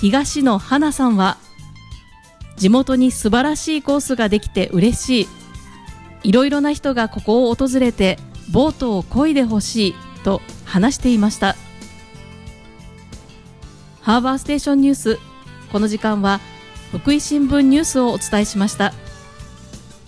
東野花さんは、地元に素晴らしいコースができて嬉しい。いろいろな人がここを訪れてボートを漕いでほしいと話していました。ハーバーステーションニュース、この時間は福井新聞ニュースをお伝えしました。